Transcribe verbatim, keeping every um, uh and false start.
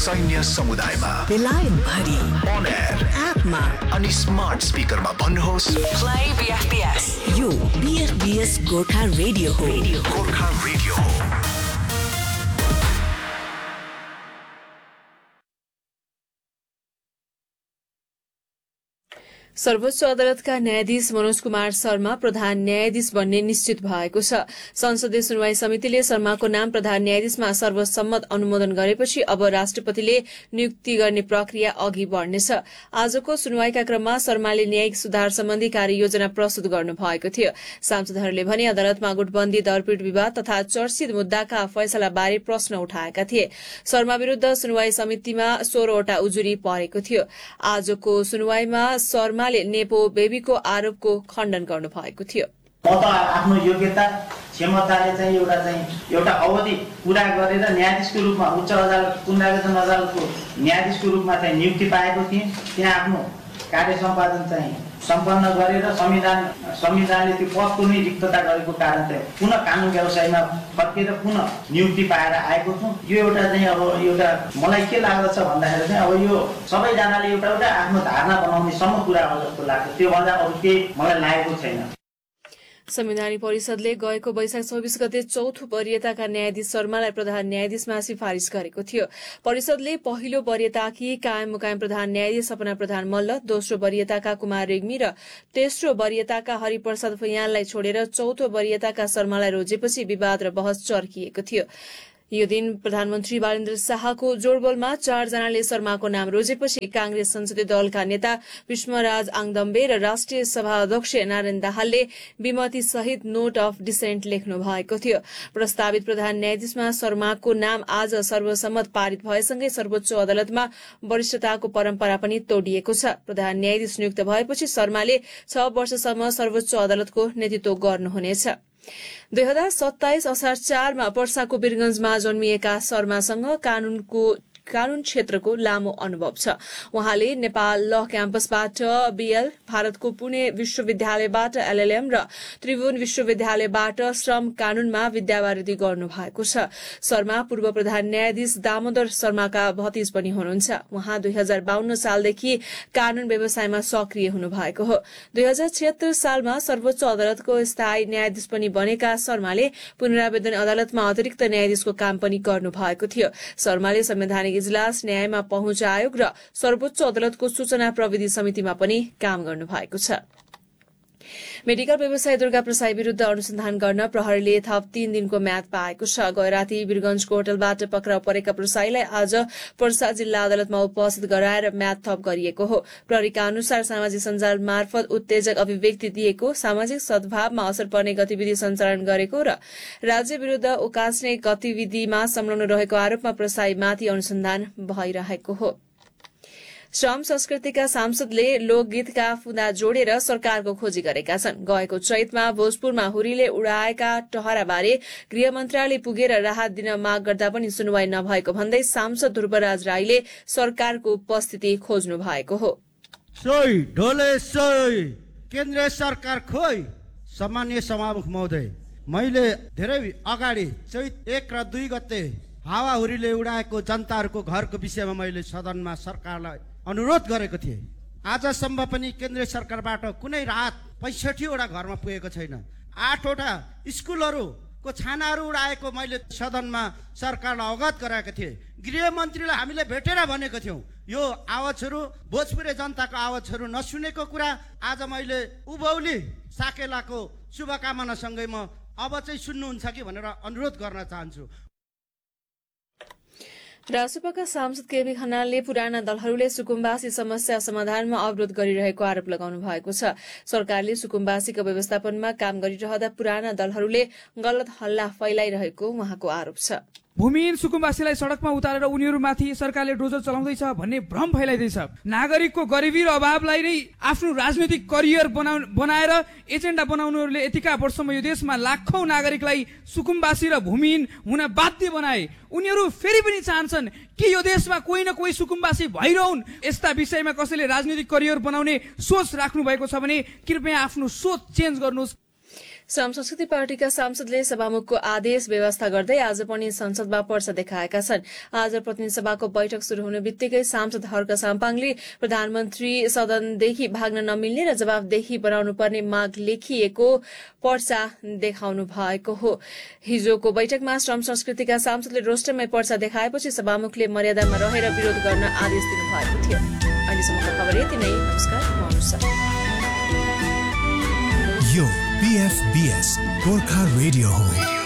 सैन्य समुदायमा, बेलायत भरि, on air, एपमा अनि स्मार्ट स्पिकरमा भन्नुहोस् play B F B S। यो B F B S Gorkha radio हो। गोर्खा रेडियो हो। सर्वोच्च अदालतका न्यायाधीश मनोज कुमार शर्मा प्रधान न्यायाधीश बन्ने निश्चित भएको छ। संसदीय सुनवाई समितिले शर्माको नाम प्रधान न्यायाधीशमा सर्वसम्मत अनुमोदन गरेपछि अब राष्ट्रपतिले नियुक्ति गर्ने प्रक्रिया अघि बढ़नेछ। आजको सुनवाईका क्रममा शर्माले न्यायिक सुधार सम्बन्धी कार्ययोजना प्रस्तुत गर्नु भएको थियो। सांसदहरूले भने अदालतमा गुटबन्दी, दरपीट विवाद तथा चर्चित मुद्दाका फैसलाबारे प्रश्न उठाएका थिए। शर्मा विरूद्ध सुनवाई समितिमा सोह्रवटा उजुरी परेको थियो। आजको सुनवाईमा शर्मा नेपो बेबीको आरोपको खण्डन गर्नु भएको थियो। म त आफ्नो योग्यता क्षमताले चाहिँ एउटा चाहिँ एउटा अवधि पूरा गरेर न्यायाधीशको रूपमा उच्च अदालत पुनरावेदन अदालतको न्यायाधीशको रूपमा चाहिँ नियुक्ति पाएको थिएँ। त्यहाँ आफ्नो कार्य सम्पादन चाहिँ सम्पन्न गरेर संविधान संविधानले त्यो पदको नै रिक्तता गरेको कारण चाहिँ पुनः कानुन व्यवसायमा फर्केर पुनः नियुक्ति पाएर आएको छु। यो एउटा चाहिँ अब एउटा मलाई के लाग्दछ भन्दाखेरि चाहिँ अब यो सबैजनाले एउटा एउटा आफ्नो धारणा बनाउनेसम्म कुरा हो जस्तो लाग्छ। त्योभन्दा अरू केही मलाई लागेको छैन। संविधानिक परिषदले गएको वैशाख चौबिस गते चौथो वरियताका न्यायाधीश शर्मालाई प्रधान न्यायाधीशमा सिफारिश गरेको थियो। परिषदले पहिलो वरियताकी कायम मुकायम प्रधान न्यायाधीश सपना प्रधान मल्ल, दोस्रो वरियताका कुमार रेग्मी र तेस्रो वरियताका हरिप्रसाद फैयानलाई छोडेर चौथो वरियताका शर्मालाई रोजेपछि विवाद र बहस चर्किएको थियो। यो दिन प्रधानमन्त्री बालेन्द्र शाहको जोडबलमा चारजनाले शर्माको नाम रोजेपछि कांग्रेस संसदीय दलका नेता विष्मराज आङदम्बे र राष्ट्रिय सभा अध्यक्ष नारायण दाहालले विमति सहित नोट अफ डिसेन्ट लेख्नु भएको थियो। प्रस्तावित प्रधान न्यायाधीशमा शर्माको नाम आज सर्वसम्मत पारित भएसँगै सर्वोच्च अदालतमा वरिष्ठताको परम्परा पनि तोडिएको छ। प्रधान न्यायाधीश नियुक्त भएपछि शर्माले छ वर्षसम्म सर्वोच्च अदालतको नेतृत्व गर्नुहुनेछ। दुई हजार सत्ताइस असार चारमा पर्साको वीरगंजमा जन्मिएका शर्मासँग कानूनको कानून क्षेत्रको लामो अनुभव छ। उहाँले नेपाल ल क्याम्पसबाट बीएल, भारतको पुणे विश्वविद्यालयबाट एलएलएम र त्रिभुवन विश्वविद्यालयबाट श्रम कानूनमा विद्यावारिधि गर्नु भएको छ। शर्मा पूर्व प्रधान न्यायाधीश दामोदर शर्माका भतिज पनि हुनुहुन्छ। उहाँ दुई हजार बाहन्न सालदेखि कानून व्यवसायमा सक्रिय हुनु भएको हो। दुई हजार छिहत्तर सालमा सर्वोच्च अदालतको स्थायी न्यायाधीश पनि बनेका शर्माले पुनरावेदन अदालतमा अतिरिक्त न्यायाधीशको काम पनि गर्नु भएको थियो। शर्माले संवैधानिक इजलास, न्यायमा पहुँच आयोग र सर्वोच्च अदालतको सूचना प्रविधि समितिमा पनि काम गर्नु भएको छ। मेडिकल व्यवसायी दुर्गा प्रसाई विरूद्ध अनुसन्धान गर्न प्रहरीले थप तीन दिनको म्याद पाएको छ। गए राति वीरगंजको होटलबाट पक्राउ परेका प्रसाईलाई आज पर्सा जिल्ला अदालतमा उपस्थित गराएर म्याद थप गरिएको हो। प्रहरीका अनुसार सामाजिक सञ्जाल मार्फत उत्तेजक अभिव्यक्ति दिएको, सामाजिक सद्भावमा असर पर्ने गतिविधि सञ्चालन गरेको र राज्य विरूद्ध उकास्ने गतिविधिमा संलग्न रहेको आरोपमा प्रसाईमाथि अनुसन्धान भइरहेको हो। श्रम संस्कृतिका सांसदले लोकगीतका फुदा जोडेर सरकारको खोजी गरेका छन्। गएको चैतमा भोजपुरमा हुरीले उडाएका टहराबारे गृह मन्त्रालय पुगेर राहत दिन माग गर्दा पनि सुनवाई नभएको भन्दै सांसद ध्रुवराज राईले सरकारको उपस्थिति खोज्नु भएको हो। सोही ढोले सोही केन्द्रीय सरकार खोइ। सामान्य सभामुख महोदय, मैले धेरै अगाडि चैत एक र दुई गते हावाहुरीले उडाएको जनताहरूको घरको विषयमा मैले सदनमा सरकारलाई अनुरोध गरेको थिएँ। आजसम्म पनि केन्द्रीय सरकारबाट कुनै राहत पैँसठीवटा घरमा पुगेको छैन। आठवटा स्कुलहरूको छानाहरू उडाएको मैले सदनमा सरकारलाई अवगत गराएको थिएँ। गृहमन्त्रीलाई हामीले भेटेर भनेको थियौँ यो आवाजहरू भोजपुरे जनताको आवाजहरू नसुनेको कुरा आज मैले उभौली साकेलाको शुभकामनासँगै म अब चाहिँ सुन्नुहुन्छ कि भनेर अनुरोध गर्न चाहन्छु। रासपाका सांसद केबी खनालले पुराना दलहरूले सुकुम्बासी समस्या समाधानमा अवरोध गरिरहेको आरोप लगाउनु भएको छ। सरकारले सुकुम्बासीको व्यवस्थापनमा काम गरिरहँदा पुराना दलहरूले गलत हल्ला फैलाइरहेको उहाँको आरोप छ। भूमिहीन सुकुम्बासीलाई सड़कमा उतारेर उनीहरूमाथि सरकारले डोजर चलाउँदैछ भन्ने भ्रम फैलाइदैछ। नागरिकको गरिबी र अभावलाई नै आफ्नो राजनैतिक करियर बनाएर एजेन्डा बनाउनेहरूले यतिका वर्षमा यो देशमा लाखौं नागरिकलाई सुकुम्बासी र भूमिहीन हुन बाध्य बनाए। उनीहरू फेरि पनि चाहन्छन् कि यो देशमा कोही न कोही सुकुम्बासी भइरहन्। यस्ता विषयमा कसैले राजनैतिक करियर बनाउने सोच राख्नु भएको छ भने कृपया आफ्नो सोच चेन्ज गर्नुहोस्। श्रम संस्कृति पार्टीका सांसदले सभामुखको आदेश व्यवस्था गर्दै आज पनि संसदमा पर्चा देखाएका छन्। आज प्रतिनिधि सभाको बैठक शुरू हुने बित्तिकै सांसद हर्क साम्पाङले प्रधानमन्त्री सदनदेखि भाग्न नमिल्ने र जवाफदेही बनाउनु पर्ने माग लेखिएको पर्चा देखाउनु भएको हो। हिजोको बैठकमा श्रम संस्कृतिका सांसदले रोस्टरमै पर्चा देखाएपछि सभामुखले मर्यादामा रहेर विरोध गर्न आदेश दिनुभएको थियो। अहिलेसम्मको खबर यति नै। नमस्कार, म अनुषा। यो B F B S Gorkha radio हो।